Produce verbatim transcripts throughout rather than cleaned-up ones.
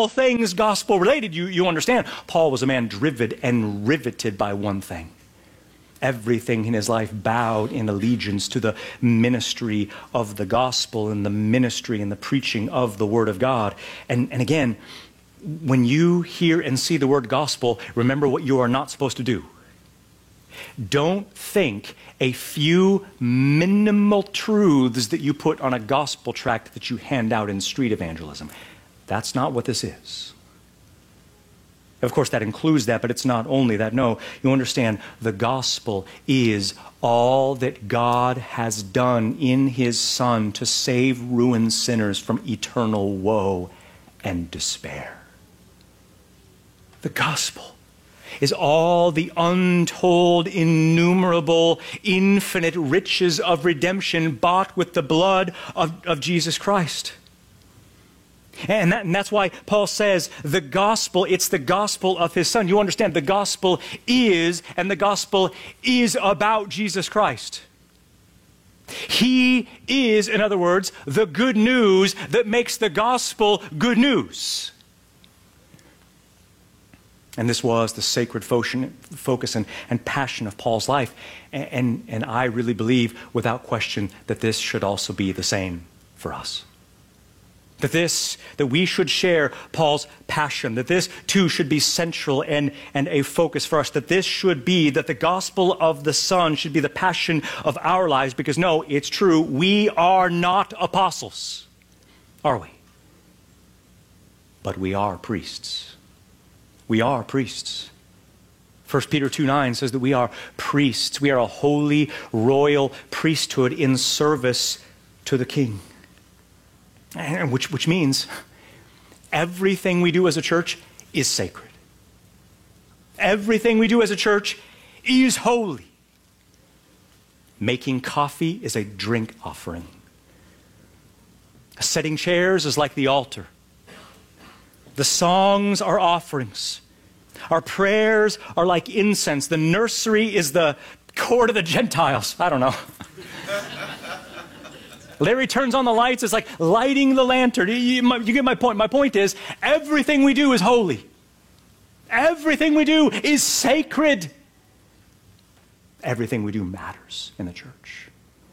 all things gospel related. You, you understand, Paul was a man driven and riveted by one thing. Everything in his life bowed in allegiance to the ministry of the gospel and the ministry and the preaching of the Word of God. And, and again, when you hear and see the word gospel, remember what you are not supposed to do. Don't think a few minimal truths that you put on a gospel tract that you hand out in street evangelism. That's not what this is. Of course, that includes that, but it's not only that. No, you understand, the gospel is all that God has done in his Son to save ruined sinners from eternal woe and despair. The gospel is all the untold, innumerable, infinite riches of redemption bought with the blood of, of Jesus Christ. And, that, and that's why Paul says the gospel, it's the gospel of his Son. You understand, the gospel is, and the gospel is about Jesus Christ. He is, in other words, the good news that makes the gospel good news. And this was the sacred focus and, and passion of Paul's life. And, and, and I really believe, without question, that this should also be the same for us. That this, that we should share Paul's passion, that this too should be central and, and a focus for us, that this should be, that the gospel of the Son should be the passion of our lives, because no, it's true, we are not apostles, are we? But we are priests. We are priests. First Peter two nine says that we are priests. We are a holy, royal priesthood in service to the King. And which, which means everything we do as a church is sacred. Everything we do as a church is holy. Making coffee is a drink offering. Setting chairs is like the altar. The songs are offerings. Our prayers are like incense. The nursery is the court of the Gentiles. I don't know. Larry turns on the lights. It's like lighting the lantern. You, you, you get my point. My point is, everything we do is holy. Everything we do is sacred. Everything we do matters in the church.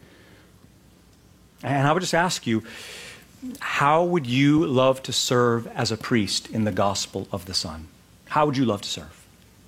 And I would just ask you, how would you love to serve as a priest in the gospel of the Son? How would you love to serve?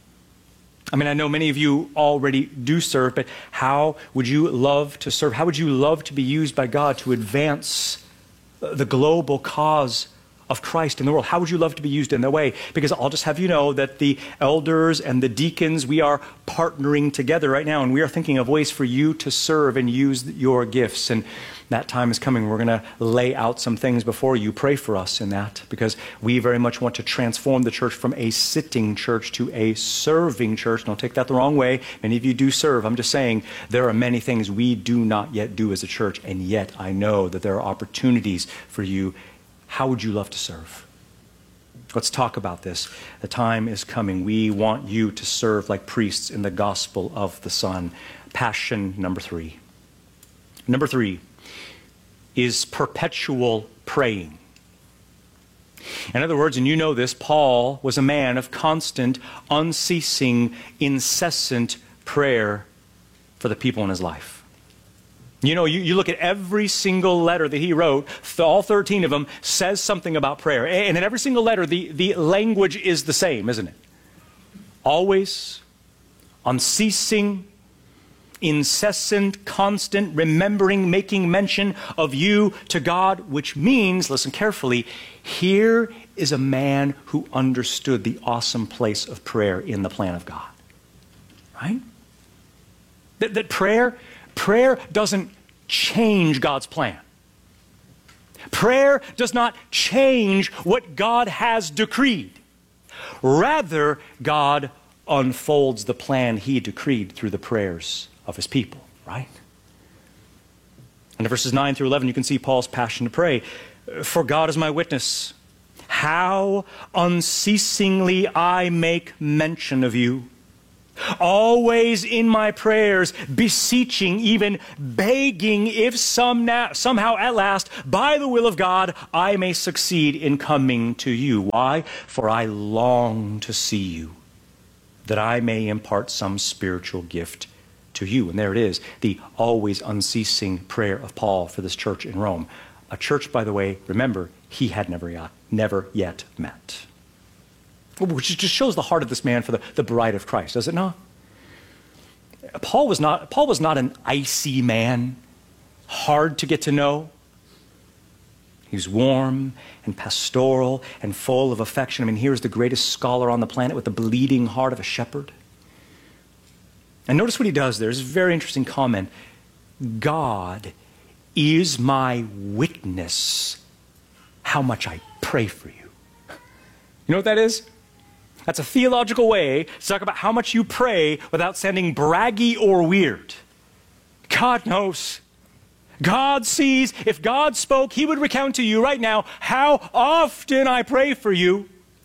I mean, I know many of you already do serve, but how would you love to serve? How would you love to be used by God to advance the global cause of Christ in the world? How would you love to be used in that way? Because I'll just have you know that the elders and the deacons, we are partnering together right now, and we are thinking of ways for you to serve and use your gifts. And that time is coming. We're going to lay out some things before you. Pray for us in that, because we very much want to transform the church from a sitting church to a serving church. Don't take that the wrong way. Many of you do serve. I'm just saying there are many things we do not yet do as a church, and yet I know that there are opportunities for you. How would you love to serve? Let's talk about this. The time is coming. We want you to serve like priests in the gospel of the Son. Passion number three. Number three is perpetual praying. In other words, and you know this, Paul was a man of constant, unceasing, incessant prayer for the people in his life. You know, you, you look at every single letter that he wrote, all thirteen of them says something about prayer. And in every single letter, the, the language is the same, isn't it? Always, unceasing, incessant, constant, remembering, making mention of you to God, which means, listen carefully, here is a man who understood the awesome place of prayer in the plan of God. Right? That, that prayer, prayer doesn't change God's plan. Prayer does not change what God has decreed. Rather, God unfolds the plan he decreed through the prayers of his people, right? And in verses nine through eleven, you can see Paul's passion to pray. For God is my witness, how unceasingly I make mention of you, always in my prayers, beseeching, even begging, if some na- somehow at last, by the will of God, I may succeed in coming to you. Why? For I long to see you, that I may impart some spiritual gift to you. And there it is, the always unceasing prayer of Paul for this church in Rome. A church, by the way, remember, he had never yet, never yet met. Which just shows the heart of this man for the, the bride of Christ, does it not? Paul was not, Paul was not an icy man, hard to get to know. He was warm and pastoral and full of affection. I mean, here's the greatest scholar on the planet with the bleeding heart of a shepherd. And notice what he does there. It's a very interesting comment. God is my witness how much I pray for you. You know what that is? That's a theological way to talk about how much you pray without sounding braggy or weird. God knows. God sees. If God spoke, he would recount to you right now how often I pray for you.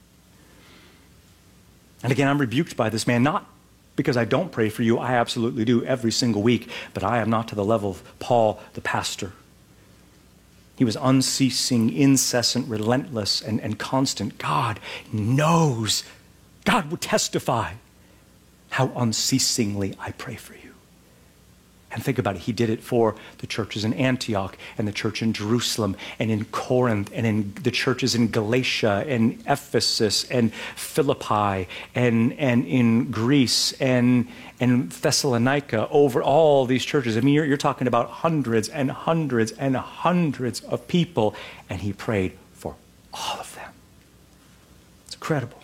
And again, I'm rebuked by this man, not because I don't pray for you. I absolutely do every single week, but I am not to the level of Paul, the pastor. He was unceasing, incessant, relentless, and, and constant. God knows. God would testify how unceasingly I pray for you. And think about it. He did it for the churches in Antioch and the church in Jerusalem and in Corinth and in the churches in Galatia and Ephesus and Philippi and, and in Greece and, and Thessalonica, over all these churches. I mean, you're, you're talking about hundreds and hundreds and hundreds of people, and he prayed for all of them. It's incredible.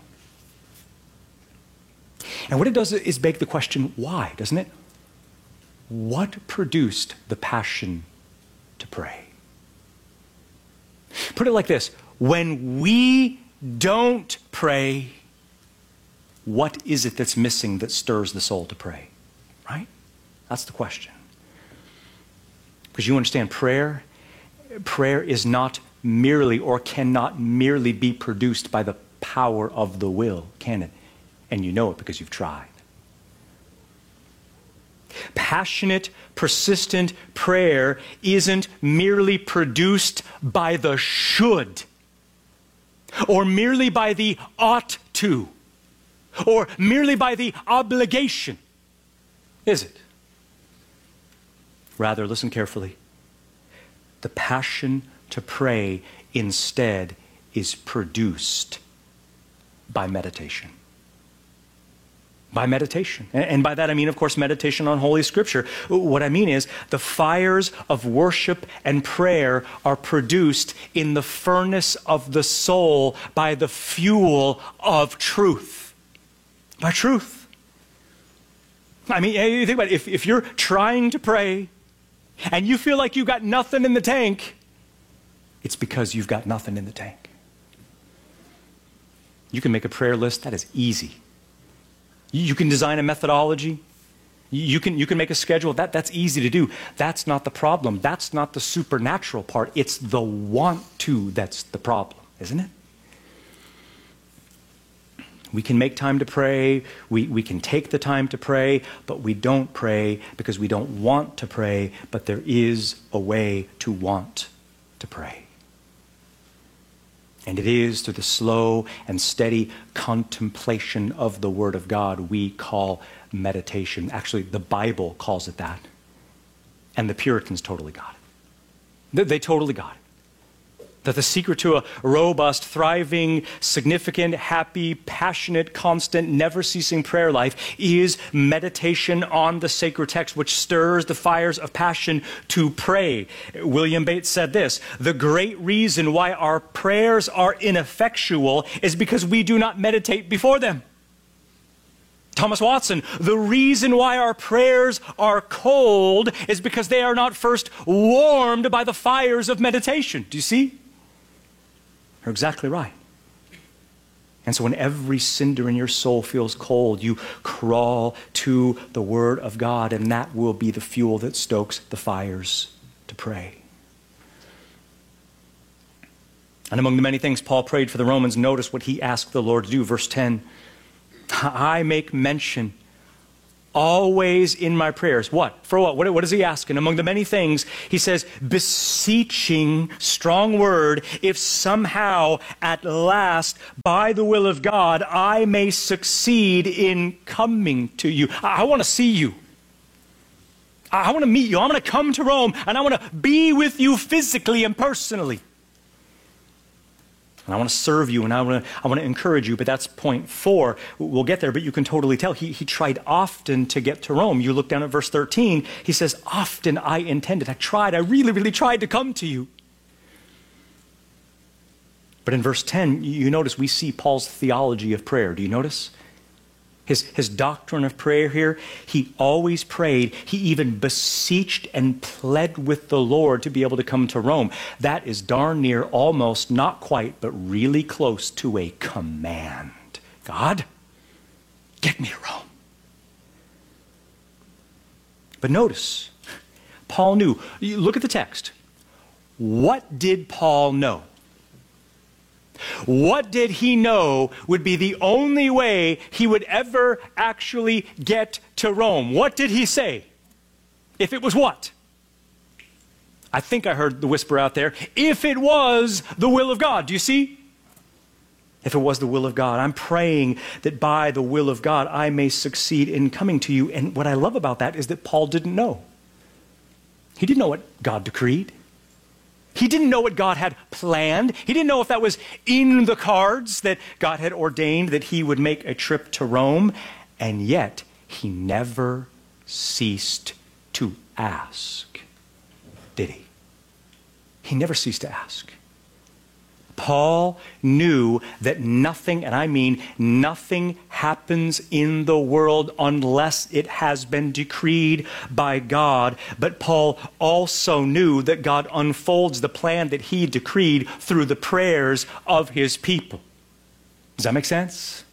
And what it does is beg the question, why, doesn't it? What produced the passion to pray? Put it like this. When we don't pray, what is it that's missing that stirs the soul to pray? Right? That's the question. Because you understand, prayer, prayer is not merely or cannot merely be produced by the power of the will, can it? And you know it because you've tried. Passionate, persistent prayer isn't merely produced by the should, or merely by the ought to, or merely by the obligation, is it? Rather, listen carefully. The passion to pray instead is produced by meditation. By meditation. And by that I mean, of course, meditation on Holy Scripture. What I mean is the fires of worship and prayer are produced in the furnace of the soul by the fuel of truth. By truth. I mean, you think about it. If, if you're trying to pray and you feel like you've got nothing in the tank, it's because you've got nothing in the tank. You can make a prayer list. That is easy. You can design a methodology. You can, you can make a schedule. That, that's easy to do. That's not the problem. That's not the supernatural part. It's the want to that's the problem, isn't it? We can make time to pray. We, we can take the time to pray, but we don't pray because we don't want to pray, but there is a way to want to pray. And it is through the slow and steady contemplation of the Word of God we call meditation. Actually, the Bible calls it that. And the Puritans totally got it. They, they totally got it. That the secret to a robust, thriving, significant, happy, passionate, constant, never-ceasing prayer life is meditation on the sacred text, which stirs the fires of passion to pray. William Bates said this: the great reason why our prayers are ineffectual is because we do not meditate before them. Thomas Watson, the reason why our prayers are cold is because they are not first warmed by the fires of meditation. Do you see? You're exactly right. And so when every cinder in your soul feels cold, you crawl to the Word of God, and that will be the fuel that stokes the fires to pray. And among the many things Paul prayed for the Romans, notice what he asked the Lord to do. Verse ten, I make mention always in my prayers. What? For what? What, what is he asking? Among the many things, he says, beseeching, strong word, if somehow at last, by the will of God, I may succeed in coming to you. I, I want to see you. I, I want to meet you. I'm going to come to Rome, and I want to be with you physically and personally. And I want to serve you, and I want to, I want to encourage you, but that's point four. We'll get there, but you can totally tell. He, he tried often to get to Rome. You look down at verse thirteen. He says, often I intended. I tried. I really, really tried to come to you. But in verse ten, you notice we see Paul's theology of prayer. Do you notice? His, his doctrine of prayer here, he always prayed. He even beseeched and pled with the Lord to be able to come to Rome. That is darn near, almost, not quite, but really close to a command. God, get me to Rome. But notice, Paul knew. Look at the text. What did Paul know? What did he know would be the only way he would ever actually get to Rome? What did he say? If it was what? I think I heard the whisper out there. If it was the will of God. Do you see? If it was the will of God. I'm praying that by the will of God I may succeed in coming to you. And what I love about that is that Paul didn't know. He didn't know what God decreed. He didn't know what God had planned. He didn't know if that was in the cards, that God had ordained that he would make a trip to Rome. And yet, he never ceased to ask, did he? He never ceased to ask. Paul knew that nothing, and I mean nothing, happens in the world unless it has been decreed by God. But Paul also knew that God unfolds the plan that he decreed through the prayers of his people. Does that make sense?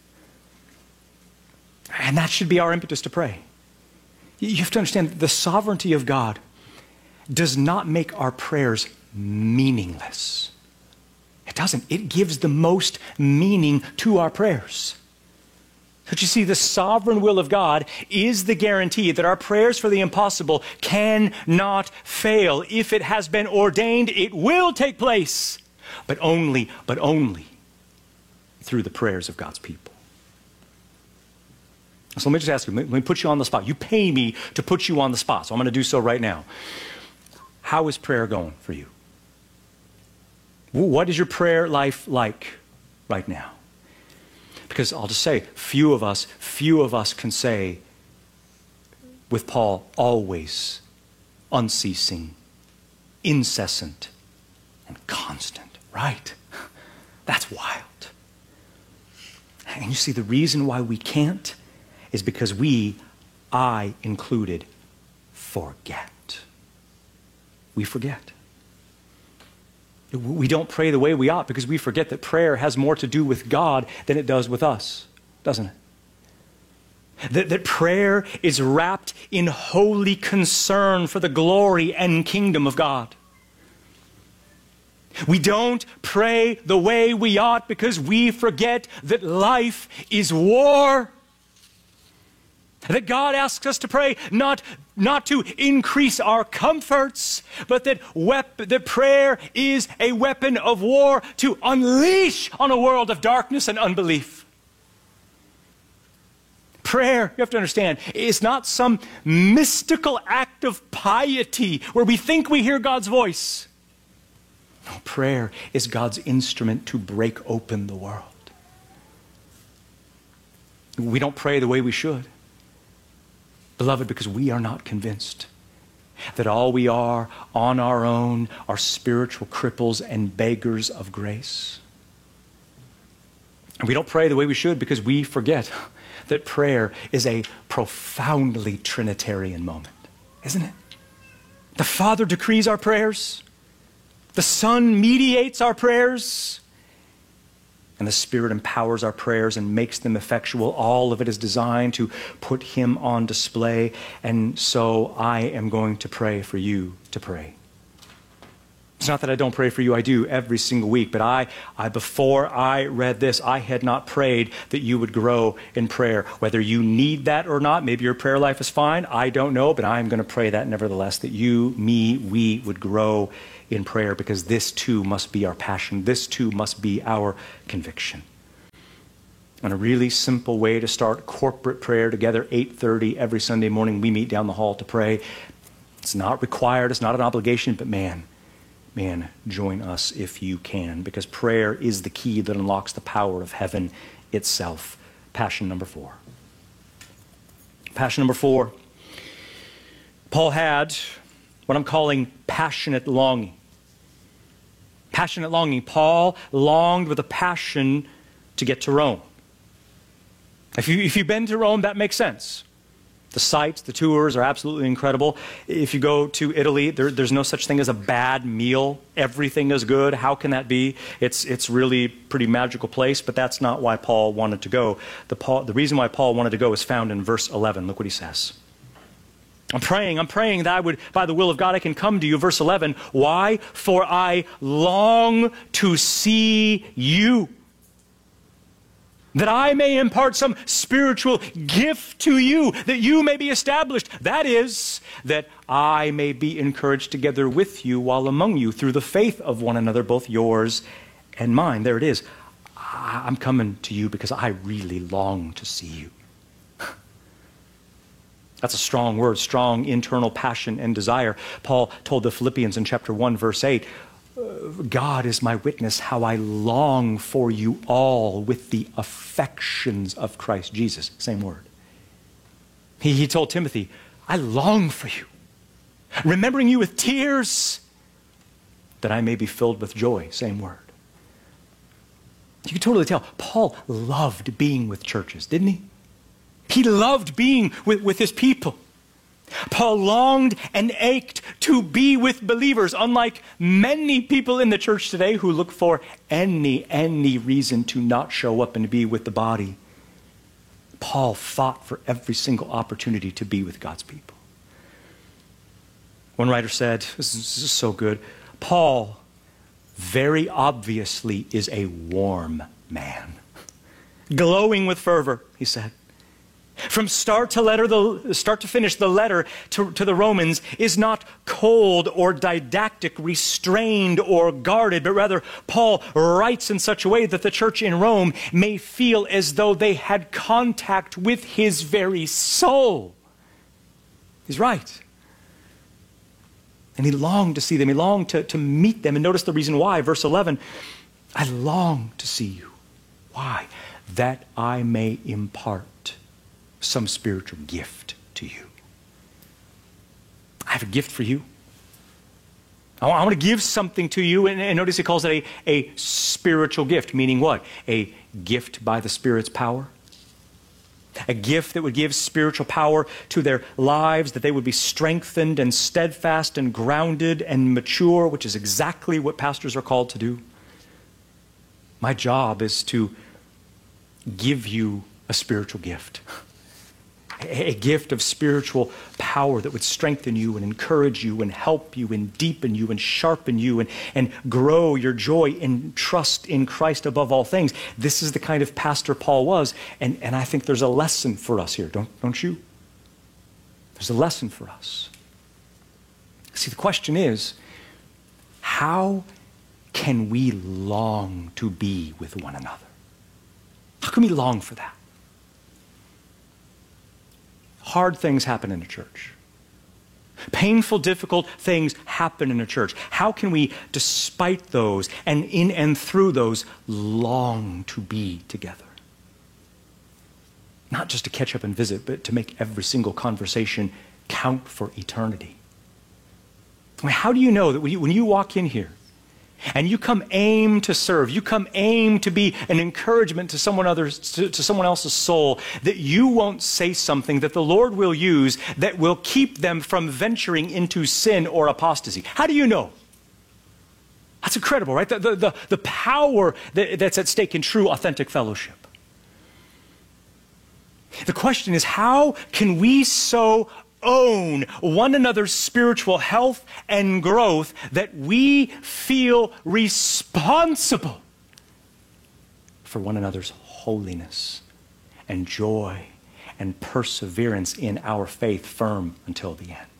And that should be our impetus to pray. You have to understand the sovereignty of God does not make our prayers meaningless. It doesn't. It gives the most meaning to our prayers. But you see, the sovereign will of God is the guarantee that our prayers for the impossible cannot fail. If it has been ordained, it will take place. But only, but only through the prayers of God's people. So let me just ask you, let me put you on the spot. You pay me to put you on the spot, so I'm going to do so right now. How is prayer going for you? What is your prayer life like right now? Because I'll just say, few of us, few of us can say with Paul, always, unceasing, incessant, and constant, right? That's wild. And you see, the reason why we can't is because we, I included, forget. We forget. We don't pray the way we ought because we forget that prayer has more to do with God than it does with us, doesn't it? That, that prayer is wrapped in holy concern for the glory and kingdom of God. We don't pray the way we ought because we forget that life is war. That God asks us to pray not, not to increase our comforts, but that, wep- that prayer is a weapon of war to unleash on a world of darkness and unbelief. Prayer, you have to understand, is not some mystical act of piety where we think we hear God's voice. No, prayer is God's instrument to break open the world. We don't pray the way we should. Beloved, because we are not convinced that all we are on our own are spiritual cripples and beggars of grace. And we don't pray the way we should because we forget that prayer is a profoundly Trinitarian moment, isn't it? The Father decrees our prayers, the Son mediates our prayers, and the Spirit empowers our prayers and makes them effectual. All of it is designed to put Him on display. And so I am going to pray for you to pray. It's not that I don't pray for you. I do every single week. But I, I, before I read this, I had not prayed that you would grow in prayer. Whether you need that or not, maybe your prayer life is fine. I don't know, but I'm going to pray that nevertheless, that you, me, we would grow in prayer, because this too must be our passion. This too must be our conviction. And a really simple way to start corporate prayer together, eight thirty every Sunday morning, we meet down the hall to pray. It's not required. It's not an obligation, but man, Man, join us if you can, because prayer is the key that unlocks the power of heaven itself. Passion number four. Passion number four. Paul had what I'm calling passionate longing. Passionate longing. Paul longed with a passion to get to Rome. If, you, if you've been to Rome, that makes sense. The sights, the tours are absolutely incredible. If you go to Italy, there, there's no such thing as a bad meal. Everything is good. How can that be? It's, it's really a pretty magical place, but that's not why Paul wanted to go. The, Paul, the reason why Paul wanted to go is found in verse eleven. Look what he says. I'm praying, I'm praying that I would, by the will of God, I can come to you. Verse eleven. Why? For I long to see you, that I may impart some spiritual gift to you, that you may be established. That is, that I may be encouraged together with you while among you through the faith of one another, both yours and mine. There it is. I'm coming to you because I really long to see you. That's a strong word, strong internal passion and desire. Paul told the Philippians in chapter one, verse eight, God is my witness how I long for you all with the affections of Christ Jesus. Same word. He, he told Timothy, I long for you, remembering you with tears, that I may be filled with joy. Same word. You can totally tell, Paul loved being with churches, didn't he? He loved being with, with his people. Paul longed and ached to be with believers, unlike many people in the church today who look for any, any reason to not show up and to be with the body. Paul fought for every single opportunity to be with God's people. One writer said, this is, this is so good, Paul very obviously is a warm man, glowing with fervor, he said. From start to letter, the start to finish, the letter to, to the Romans is not cold or didactic, restrained or guarded, but rather Paul writes in such a way that the church in Rome may feel as though they had contact with his very soul. He's right. And he longed to see them. He longed to, to meet them. And notice the reason why. Verse eleven, I long to see you. Why? That I may impart some spiritual gift to you. I have a gift for you. I want, I want to give something to you. And, and notice he calls it a, a spiritual gift, meaning what? A gift by the Spirit's power. A gift that would give spiritual power to their lives, that they would be strengthened and steadfast and grounded and mature, which is exactly what pastors are called to do. My job is to give you a spiritual gift. A gift of spiritual power that would strengthen you and encourage you and help you and deepen you and sharpen you and, and grow your joy and trust in Christ above all things. This is the kind of pastor Paul was, and, and I think there's a lesson for us here, don't, don't you? There's a lesson for us. See, the question is, how can we long to be with one another? How can we long for that? Hard things happen in a church. Painful, difficult things happen in a church. How can we, despite those and in and through those, long to be together? Not just to catch up and visit, but to make every single conversation count for eternity. I mean, how do you know that when you, when you walk in here, and you come aim to serve, you come aim to be an encouragement to someone others, to, to someone else's soul, that you won't say something that the Lord will use that will keep them from venturing into sin or apostasy? How do you know? That's incredible, right? The, the, the, the power that, that's at stake in true, authentic fellowship. The question is, how can we so own one another's spiritual health and growth, that we feel responsible for one another's holiness and joy and perseverance in our faith firm until the end.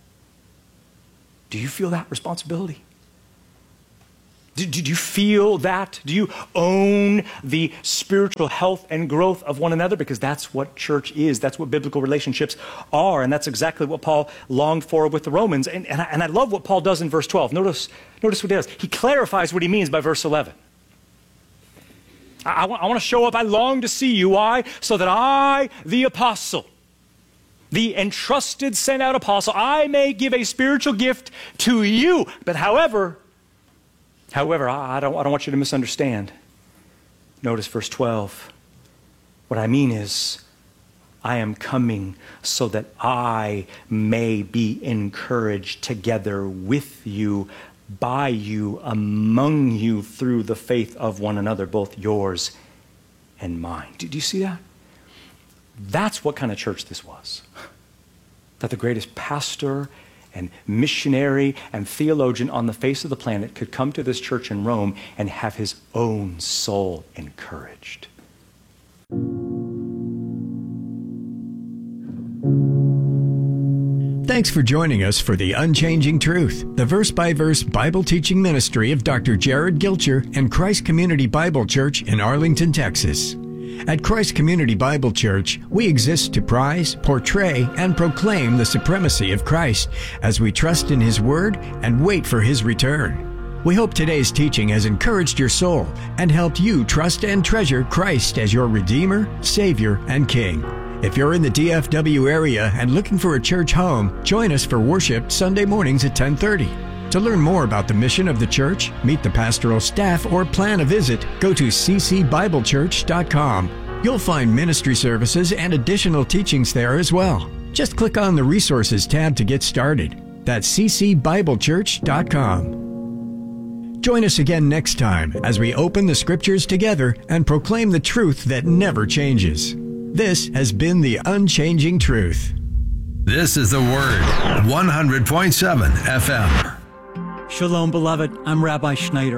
Do you feel that responsibility? Do, do you feel that? Do you own the spiritual health and growth of one another? Because that's what church is. That's what biblical relationships are. And that's exactly what Paul longed for with the Romans. And, and, I, and I love what Paul does in verse twelve. Notice, notice what he does. He clarifies what he means by verse eleven. I, I, want, I want to show up. I long to see you. Why? So that I, the apostle, the entrusted, sent out apostle, I may give a spiritual gift to you. But however... However, I don't, I don't want you to misunderstand. Notice verse twelve. What I mean is, I am coming so that I may be encouraged together with you, by you, among you, through the faith of one another, both yours and mine. Do, do you see that? That's what kind of church this was. That the greatest pastor and missionary and theologian on the face of the planet could come to this church in Rome and have his own soul encouraged. Thanks for joining us for The Unchanging Truth, the verse-by-verse Bible teaching ministry of Doctor Jared Gilcher and Christ Community Bible Church in Arlington, Texas. At Christ Community Bible Church, we exist to prize, portray, and proclaim the supremacy of Christ as we trust in His Word and wait for His return. We hope today's teaching has encouraged your soul and helped you trust and treasure Christ as your Redeemer, Savior, and King. If you're in the D F W area and looking for a church home, join us for worship Sunday mornings at ten thirty. To learn more about the mission of the church, meet the pastoral staff, or plan a visit, go to c c bible church dot com. You'll find ministry services and additional teachings there as well. Just click on the Resources tab to get started. That's c c bible church dot com. Join us again next time as we open the Scriptures together and proclaim the truth that never changes. This has been The Unchanging Truth. This is The Word, one hundred point seven F M. Shalom, beloved. I'm Rabbi Schneider.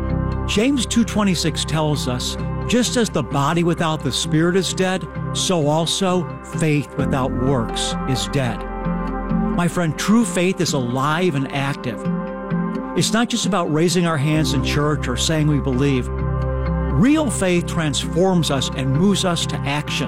James two twenty-six tells us, just as the body without the spirit is dead, so also faith without works is dead. My friend, true faith is alive and active. It's not just about raising our hands in church or saying we believe. Real faith transforms us and moves us to action.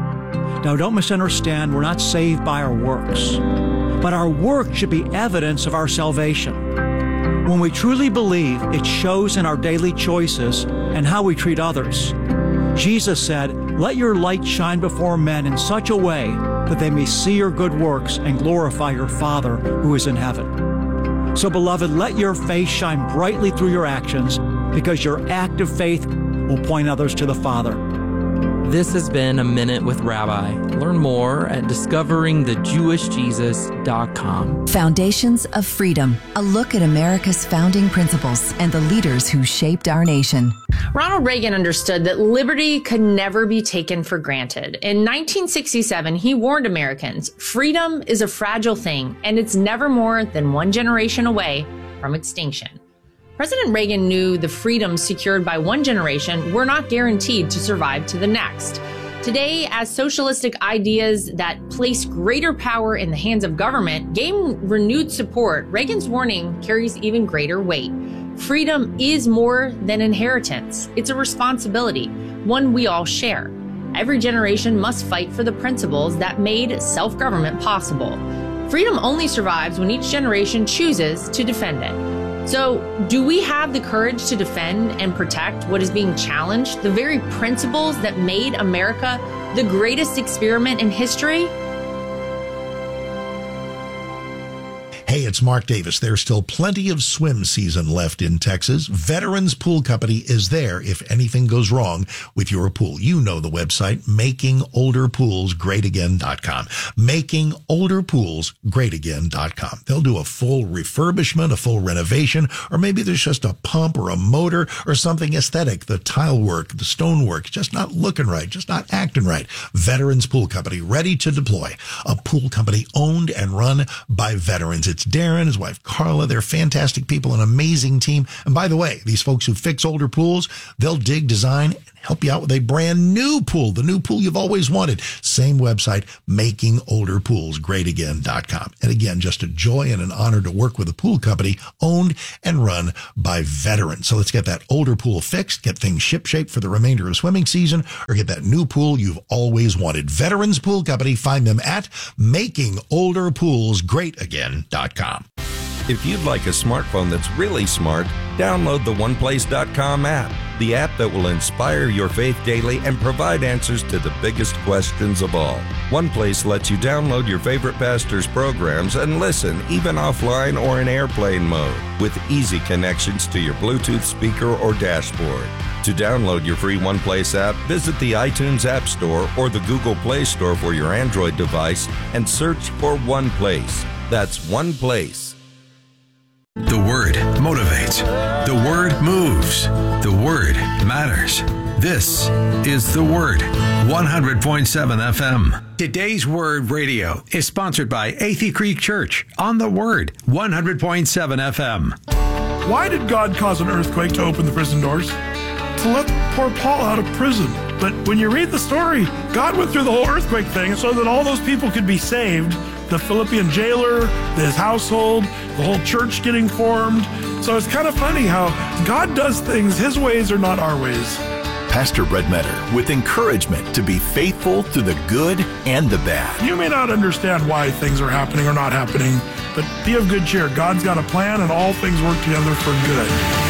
Now, don't misunderstand, we're not saved by our works, but our work should be evidence of our salvation. When we truly believe, it shows in our daily choices and how we treat others. Jesus said, "Let your light shine before men in such a way that they may see your good works and glorify your Father who is in heaven." So, beloved, let your faith shine brightly through your actions, because your act of faith will point others to the Father. This has been A Minute with Rabbi. Learn more at discovering the jewish jesus dot com. Foundations of Freedom, a look at America's founding principles and the leaders who shaped our nation. Ronald Reagan understood that liberty could never be taken for granted. In nineteen sixty-seven, he warned Americans, freedom is a fragile thing, and it's never more than one generation away from extinction. President Reagan knew the freedoms secured by one generation were not guaranteed to survive to the next. Today, as socialistic ideas that place greater power in the hands of government gain renewed support, Reagan's warning carries even greater weight. Freedom is more than inheritance. It's a responsibility, one we all share. Every generation must fight for the principles that made self-government possible. Freedom only survives when each generation chooses to defend it. So, do we have the courage to defend and protect what is being challenged, the very principles that made America the greatest experiment in history? Hey, it's Mark Davis. There's still plenty of swim season left in Texas. Veterans Pool Company is there if anything goes wrong with your pool. You know the website, making older pools great again dot com. making older pools great again dot com. They'll do a full refurbishment, a full renovation, or maybe there's just a pump or a motor or something aesthetic. The tile work, the stone work, just not looking right, just not acting right. Veterans Pool Company, ready to deploy. A pool company owned and run by veterans. It's Darren, his wife Carla. They're fantastic people, an amazing team. And by the way, these folks who fix older pools, they'll dig, design, and help you out with a brand new pool, the new pool you've always wanted. Same website, making older pools great again dot com. And again, just a joy and an honor to work with a pool company owned and run by veterans. So let's get that older pool fixed, get things shipshape for the remainder of swimming season, or get that new pool you've always wanted. Veterans Pool Company, find them at making older pools great again dot com. If you'd like a smartphone that's really smart, download the one place dot com app, the app that will inspire your faith daily and provide answers to the biggest questions of all. OnePlace lets you download your favorite pastor's programs and listen, even offline or in airplane mode, with easy connections to your Bluetooth speaker or dashboard. To download your free OnePlace app, visit the iTunes App Store or the Google Play Store for your Android device and search for OnePlace. That's OnePlace. The Word motivates. The Word moves. The Word matters. This is The Word, one hundred point seven F M. Today's Word Radio is sponsored by Athey Creek Church on The Word, one hundred point seven F M. Why did God cause an earthquake to open the prison doors? To let poor Paul out of prison. But when you read the story, God went through the whole earthquake thing so that all those people could be saved. The Philippian jailer, his household, the whole church getting formed. So it's kind of funny how God does things. His ways are not our ways. Pastor Brett Metter with encouragement to be faithful to the good and the bad. You may not understand why things are happening or not happening, but be of good cheer. God's got a plan and all things work together for good.